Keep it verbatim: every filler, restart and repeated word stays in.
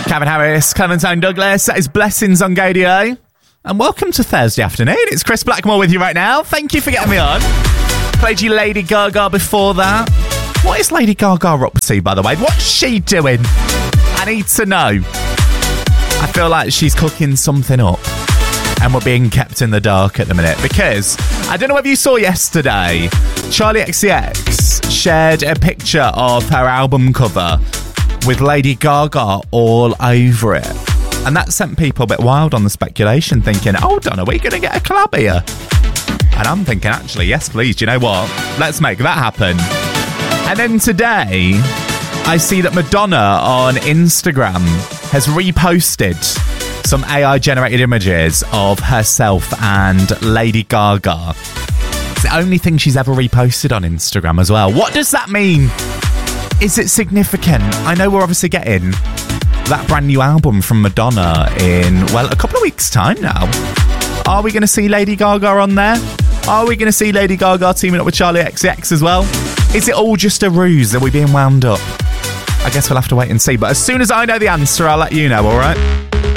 Calvin Harris, Clementine Douglas, that is Blessings on Gadio. And welcome to Thursday afternoon. It's Chris Blackmore with you right now. Thank you for getting me on. Played you Lady Gaga before that. What is Lady Gaga up to, by the way? What's she doing? I need to know. I feel like she's cooking something up. And we're being kept in the dark at the minute. Because, I don't know if you saw yesterday, Charlie X C X shared a picture of her album cover with Lady Gaga all over it. And that sent people a bit wild on the speculation, thinking, hold on, are we going to get a collab here? And I'm thinking, actually, yes, please. Do you know what? Let's make that happen. And then today, I see that Madonna on Instagram has reposted some A I-generated images of herself and Lady Gaga. It's the only thing she's ever reposted on Instagram as well. What does that mean? Is it significant? I know we're obviously getting that brand new album from Madonna in, well, a couple of weeks' time now. Are we going to see Lady Gaga on there? Are we going to see Lady Gaga teaming up with Charlie X C X as well? Is it all just a ruse? Are we being wound up? I guess we'll have to wait and see. But as soon as I know the answer, I'll let you know, all right?